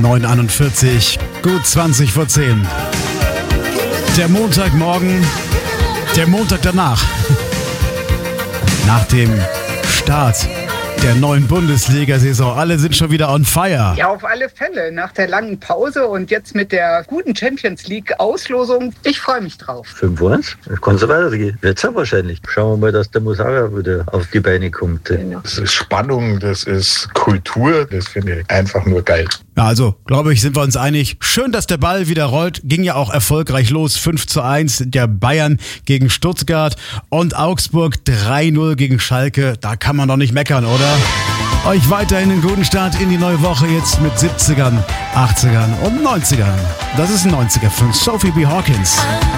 9:41, gut 20 vor 10. Der Montagmorgen, der Montag danach. Nach dem Start der neuen Bundesliga-Saison. Alle sind schon wieder on fire. Ja, auf alle Fälle. Nach der langen Pause und jetzt mit der guten Champions-League-Auslosung. Ich freue mich drauf. 5-1. Kann so weitergehen. Wird's ja wahrscheinlich. Schauen wir mal, dass der Musara wieder auf die Beine kommt. Genau. Das ist Spannung, das ist Kultur. Das finde ich einfach nur geil. Ja, also, glaube ich, sind wir uns einig. Schön, dass der Ball wieder rollt. Ging ja auch erfolgreich los. 5:1 der Bayern gegen Stuttgart und Augsburg 3:0 gegen Schalke. Da kann man doch nicht meckern, oder? Euch weiterhin einen guten Start in die neue Woche jetzt mit 70ern, 80ern und 90ern. Das ist ein 90er von Sophie B. Hawkins.